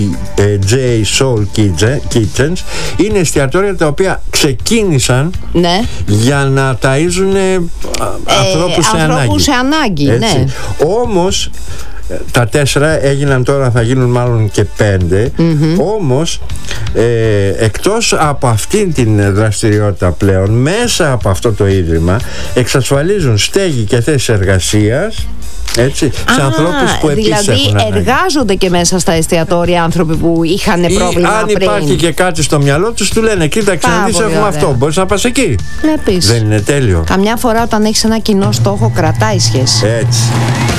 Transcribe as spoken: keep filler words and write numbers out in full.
J. Soul Kitchens είναι εστιατόρια τα οποία ξεκίνησαν, ναι, για να ταΐζουν ε, ανθρώπους, σε, ανθρώπους σε ανάγκη, ναι. Όμως τα τέσσερα έγιναν, τώρα θα γίνουν μάλλον και πέντε. Mm-hmm. Όμως ε, εκτός από αυτήν την δραστηριότητα πλέον, μέσα από αυτό το ίδρυμα εξασφαλίζουν στέγη και θέσεις εργασίας, έτσι, σε Α, ανθρώπους που επίσης δηλαδή έχουν ανάγκη. Εργάζονται και μέσα στα εστιατόρια άνθρωποι που είχαν πρόβλημα αν πριν. υπάρχει και κάτι στο μυαλό τους, του λένε κοίταξε να δεις, έχουμε αυτό, μπορείς να πας εκεί. Βλέπεις. Δεν είναι τέλειο? Καμιά φορά όταν έχεις ένα κοινό στόχο κρατάει σχέση. Έτσι.